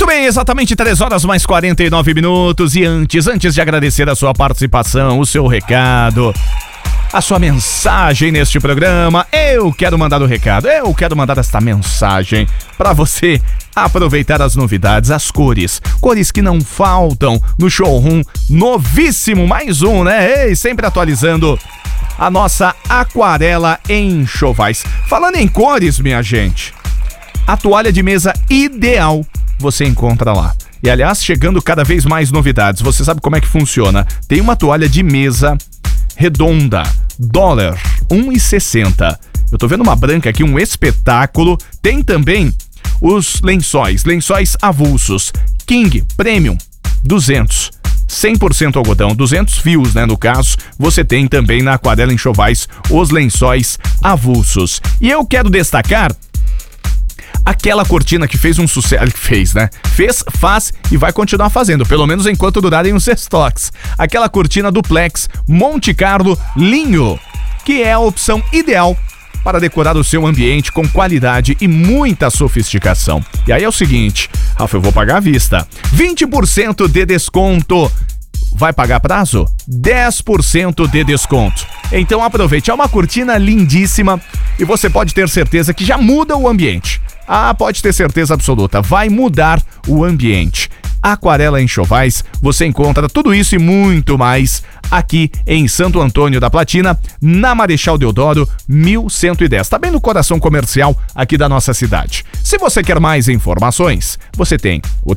Muito bem, exatamente 3 horas mais 49 minutos. E antes de agradecer a sua participação, o seu recado, a sua mensagem neste programa, eu quero mandar o recado, eu quero mandar esta mensagem para você aproveitar as novidades, as cores que não faltam no showroom novíssimo, mais um, né? Ei, sempre atualizando a nossa Aquarela Enxovais. Falando em cores, minha gente, a toalha de mesa ideal você encontra lá. E aliás, chegando cada vez mais novidades. Você sabe como é que funciona? Tem uma toalha de mesa redonda, dólar, 1,60. Eu tô vendo uma branca aqui, um espetáculo. Tem também os lençóis avulsos, King Premium, 200. 100% algodão, 200 fios, né, no caso. Você tem também na Aquarela Enxovais os lençóis avulsos. E eu quero destacar aquela cortina que fez um sucesso, faz e vai continuar fazendo, pelo menos enquanto durarem os estoques. Aquela cortina duplex Monte Carlo Linho, que é a opção ideal para decorar o seu ambiente com qualidade e muita sofisticação. E aí é o seguinte, Rafa, eu vou pagar à vista. 20% de desconto. Vai pagar prazo? 10% de desconto. Então aproveite, é uma cortina lindíssima e você pode ter certeza que já muda o ambiente. Ah, pode ter certeza absoluta, vai mudar o ambiente. Aquarela Enxovais, você encontra tudo isso e muito mais aqui em Santo Antônio da Platina, na Marechal Deodoro 1110. Tá bem no coração comercial aqui da nossa cidade. Se você quer mais informações, você tem o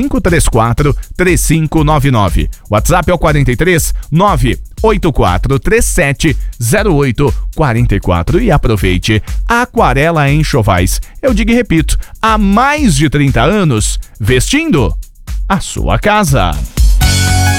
3534-3599. WhatsApp é o 43 98437 0844. E aproveite, Aquarela Enxovais. Eu digo e repito, há mais de 30 anos, vestindo a sua casa.